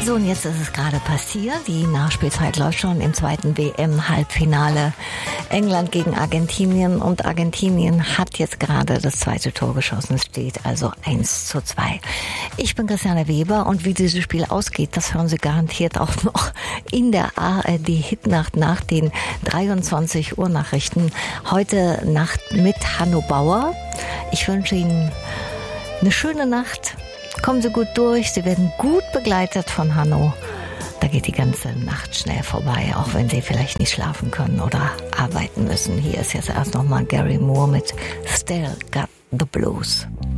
So, und jetzt ist es gerade passiert. Die Nachspielzeit läuft schon im zweiten WM-Halbfinale. England gegen Argentinien. Und Argentinien hat jetzt gerade das zweite Tor geschossen. Es steht also 1:2. Ich bin Christiane Weber und wie dieses Spiel ausgeht, das hören Sie garantiert auch noch in der ARD Hitnacht nach den 23 Uhr Nachrichten. Heute Nacht mit Hanno Bauer. Ich wünsche Ihnen eine schöne Nacht. Kommen Sie gut durch. Sie werden gut begleitet von Hanno. Da geht die ganze Nacht schnell vorbei, auch wenn Sie vielleicht nicht schlafen können oder arbeiten müssen. Hier ist jetzt erst nochmal Gary Moore mit Still Got the Blues.